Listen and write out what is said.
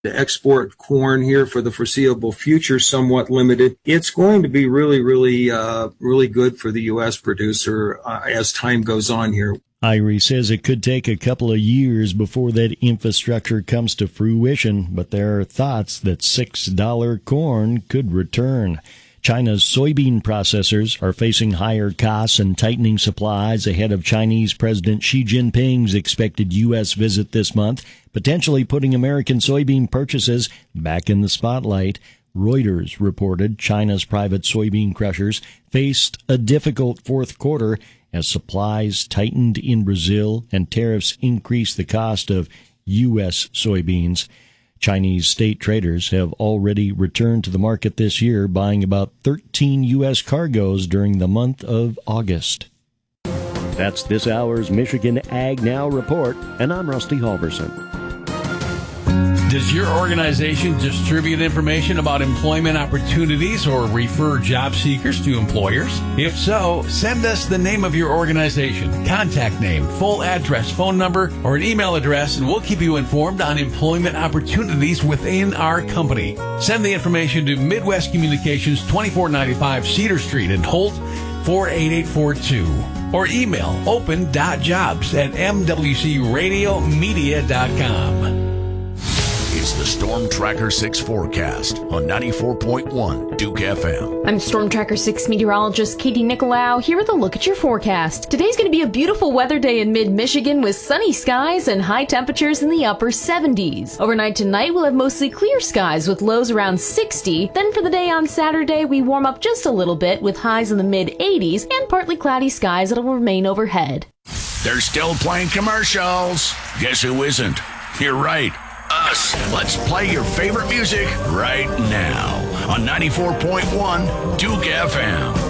to export corn here for the foreseeable future, somewhat limited. It's going to be really good for the U.S. producer as time goes on here. Irie says it could take a couple of years before that infrastructure comes to fruition, but there are thoughts that $6 corn could return. China's soybean processors are facing higher costs and tightening supplies ahead of Chinese President Xi Jinping's expected U.S. visit this month, potentially putting American soybean purchases back in the spotlight. Reuters reported China's private soybean crushers faced a difficult fourth quarter as supplies tightened in Brazil and tariffs increased the cost of U.S. soybeans. Chinese state traders have already returned to the market this year, buying about 13 U.S. cargoes during the month of August. That's this hour's Michigan Ag Now report, and I'm Rusty Halverson. Does your organization distribute information about employment opportunities or refer job seekers to employers? If so, send us the name of your organization, contact name, full address, phone number, or an email address, and we'll keep you informed on employment opportunities within our company. Send the information to Midwest Communications, 2495 Cedar Street in Holt, 48842. Or email open.jobs@mwcradiomedia.com. Is the Storm Tracker 6 forecast on 94.1 Duke FM. I'm Storm Tracker 6 meteorologist Katie Nicolau here with a look at your forecast. Today's going to be a beautiful weather day in mid-Michigan with sunny skies and high temperatures in the upper 70s. Overnight tonight, we'll have mostly clear skies with lows around 60. Then for the day on Saturday, we warm up just a little bit with highs in the mid-80s and partly cloudy skies that'll remain overhead. They're still playing commercials. Guess who isn't? You're right. Us. Let's play your favorite music right now on 94.1 Duke FM.